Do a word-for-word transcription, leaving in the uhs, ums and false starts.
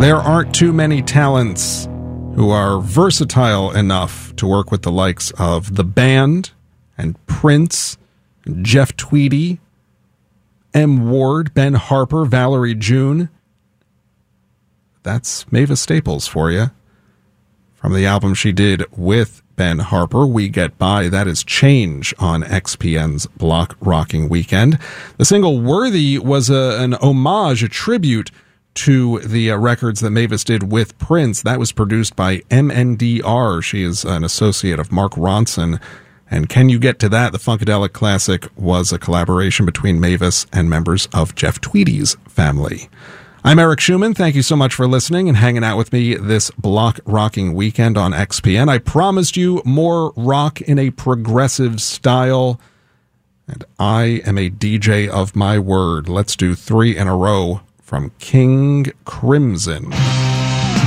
There aren't too many talents who are versatile enough to work with the likes of The Band and Prince, Jeff Tweedy, M. Ward, Ben Harper, Valerie June. That's Mavis Staples for you. From the album she did with Ben Harper, We Get By. That is Change on X P N's Block Rocking Weekend. The single Worthy was a, an homage, a tribute to the uh, records that Mavis did with Prince. That was produced by M N D R. She is an associate of Mark Ronson. And Can You Get to That? The Funkadelic classic was a collaboration between Mavis and members of Jeff Tweedy's family. I'm Eric Schumann. Thank you so much for listening and hanging out with me this block rocking weekend on X P N. I promised you more rock in a progressive style, and I am a D J of my word. Let's do three in a row from King Crimson.